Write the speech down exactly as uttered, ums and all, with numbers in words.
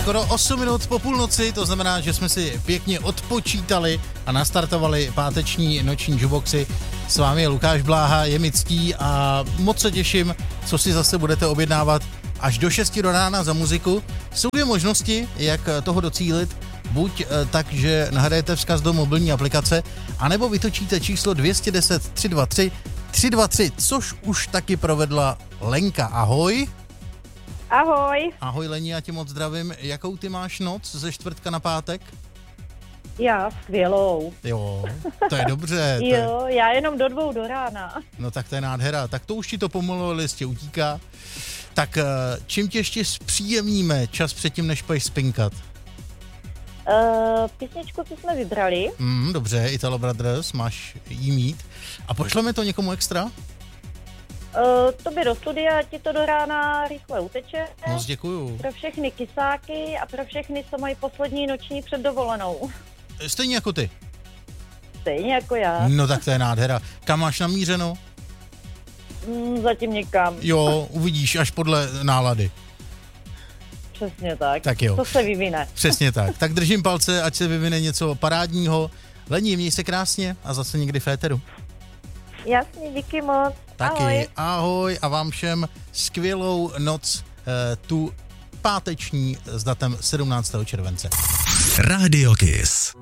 skoro osm minut po půlnoci, to znamená, že jsme si pěkně odpočítali a nastartovali páteční noční juboxy. S vámi je Lukáš Bláha, je mi ctí a moc se těším, co si zase budete objednávat až do šesti do rána za muziku. Jsou dvě možnosti, jak toho docílit. Buď tak, že nahrajete vzkaz do mobilní aplikace, anebo vytočíte číslo dvě jedna deset tři dva tři tři dva tři, což už taky provedla Lenka. Ahoj. Ahoj. Ahoj Leni, já tě moc zdravím. Jakou ty máš noc ze čtvrtka na pátek? Já skvělou. Jo, to je dobře. To je... Jo, já jenom do dvou do rána. No tak to je nádhera. Tak to už ti to pomalu listě utíká. Tak čím tě ještě zpříjemníme čas předtím, než půjdeš spinkat? Uh, písničku si jsme vybrali. Mm, dobře, Italo Brothers, máš jí mít. A pošleme to někomu extra? Uh, tobě do studia, ti to do rána rychle uteče. Moc děkuju. Pro všechny kysáky a pro všechny, co mají poslední noční před dovolenou. Stejně jako ty. Stejně jako já. No tak to je nádhera. Kam máš namířeno? Mm, zatím někam. Jo, uvidíš až podle nálady. Přesně tak. Tak jo. To se vyvine. Přesně tak. Tak držím palce, ať se vyvine něco parádního. Leni, měj se krásně a zase někdy v éteru. Jasně, díky moc. Taky. Ahoj. Ahoj a vám všem skvělou noc, eh, tu páteční s datem sedmnáctého července. Radio Kiss.